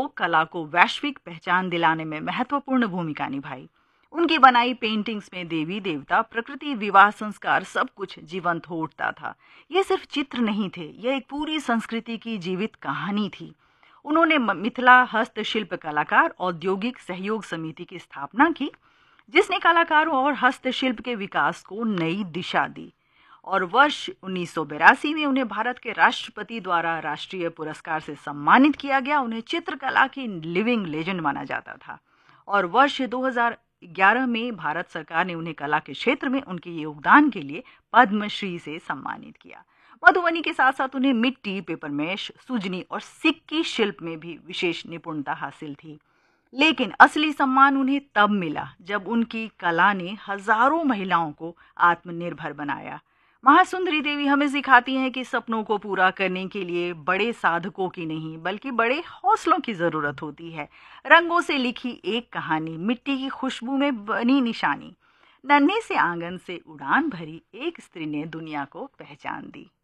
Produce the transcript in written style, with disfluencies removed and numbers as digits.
लोक कला को वैश्विक पहचान दिलाने में महत्वपूर्ण भूमिका निभाई। उनकी बनाई पेंटिंग्स में देवी देवता, प्रकृति, विवाह संस्कार सब कुछ जीवंत हो उठता था। ये सिर्फ चित्र नहीं थे, यह एक पूरी संस्कृति की जीवित कहानी थी। उन्होंने मिथिला हस्तशिल्प कलाकार औद्योगिक सहयोग समिति की स्थापना की, जिसने कलाकारों और हस्तशिल्प के विकास को नई दिशा दी। और वर्ष 1982 में उन्हें भारत के राष्ट्रपति द्वारा राष्ट्रीय पुरस्कार से सम्मानित किया गया। उन्हें चित्रकला की लिविंग लेजेंड माना जाता था। और वर्ष 2011 में भारत सरकार ने उन्हें कला के क्षेत्र में उनके योगदान के लिए पद्मश्री से सम्मानित किया। मधुबनी के साथ साथ उन्हें मिट्टी, पेपरमेश, सुजनी और सिक्की शिल्प में भी विशेष निपुणता हासिल थी। लेकिन असली सम्मान उन्हें तब मिला जब उनकी कला ने हजारों महिलाओं को आत्मनिर्भर बनाया। महासुंदरी देवी हमें सिखाती हैं कि सपनों को पूरा करने के लिए बड़े साधकों की नहीं बल्कि बड़े हौसलों की जरूरत होती है। रंगों से लिखी एक कहानी, मिट्टी की खुशबू में बनी निशानी, नन्हे से आंगन से उड़ान भरी एक स्त्री ने दुनिया को पहचान दी।